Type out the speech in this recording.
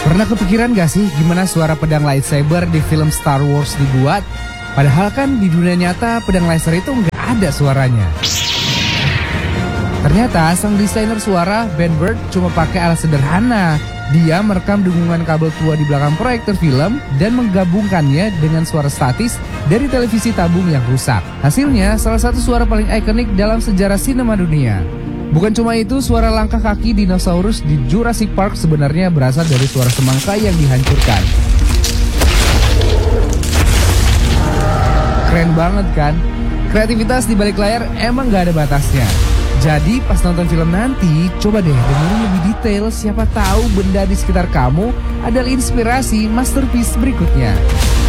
Pernah kepikiran gak sih gimana suara pedang lightsaber di film Star Wars dibuat? Padahal kan di dunia nyata pedang laser itu nggak ada suaranya. Ternyata sang desainer suara, Ben Burtt, cuma pakai alat sederhana. Dia merekam dengungan kabel tua di belakang proyektor film dan menggabungkannya dengan suara statis dari televisi tabung yang rusak. Hasilnya salah satu suara paling ikonik dalam sejarah sinema dunia. Bukan cuma itu, suara langkah kaki dinosaurus di Jurassic Park sebenarnya berasal dari suara semangka yang dihancurkan. Keren banget kan? Kreativitas di balik layar emang gak ada batasnya. Jadi pas nonton film nanti, coba deh dengerin lebih detail, siapa tahu benda di sekitar kamu adalah inspirasi masterpiece berikutnya.